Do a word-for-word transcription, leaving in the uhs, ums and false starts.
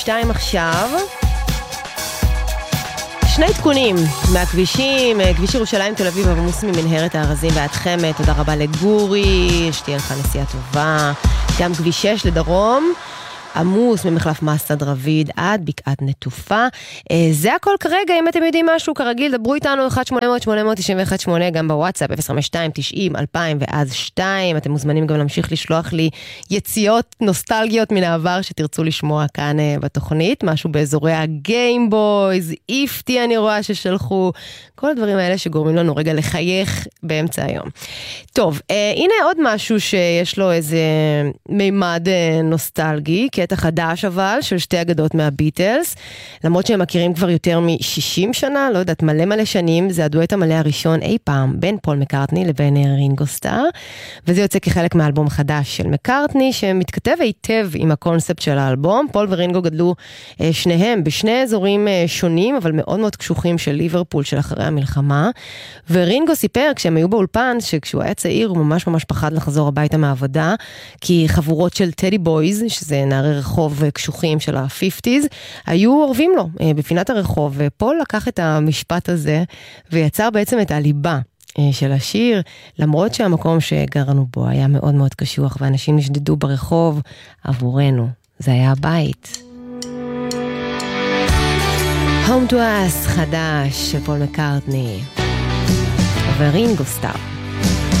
שתיים עכשיו. שני תקונים מהכבישים, כביש ירושלים תל אביב עמוס ממנהרת הארזים ועד חמת. תודה רבה לגורי, שתהיה לך נסיעה טובה. גם כביש שש לדרום עמוס ממחלף מסד רביד עד בקעת נטופה. זה הכל כרגע. אם אתם יודעים משהו כרגיל, דברו איתנו אחת שמונה אפס אפס שמונה תשע אחת שמונה, גם בוואטסאפ אפס חמש שתיים תשעים אלפיים ואז שתיים. אתם מוזמנים גם להמשיך לשלוח לי יציאות נוסטלגיות מן העבר שתרצו לשמוע כאן בתוכנית, משהו באזורי הגיימבויז, איפטי אני רואה ששלחו, כל הדברים האלה שגורמים לנו רגע לחייך באמצע היום. טוב, אה, הנה עוד משהו שיש לו איזה מימד אה, נוסטלגי, קטע חדש אבל, של שתי אגדות מהביטלס, למרות שהם מכירים כבר יותר מ-שישים שנה, לא יודעת, מלא מלא שנים, זה הדואט המלא הראשון אי פעם, בין פול מקארטני לבין רינגו סטאר, וזה יוצא כחלק מהאלבום חדש של מקארטני, שמתכתב היטב עם הקונספט של האלבום. פול ורינגו גדלו אה, שניהם בשני אזורים אה, שונים, אבל מאוד מאוד קשוחים של ליברפול של אחרי המלחמה, ורינגו סיפר כשהם היו באולפן, שכשהוא היה צעיר הוא ממש ממש פחד לחזור הביתה מהעבודה, כי חבורות של טדי בויז, שזה נערי רחוב קשוחים של ה-חמישים, היו עורבים לו בפינת הרחוב, ופול לקח את המשפט הזה, ויצר בעצם את הליבה של השיר, למרות שהמקום שגרנו בו היה מאוד מאוד קשוח, ואנשים נשדדו ברחוב עבורנו. זה היה הבית. Home to Us חדש של פול מקארטני ורינגו סטאר.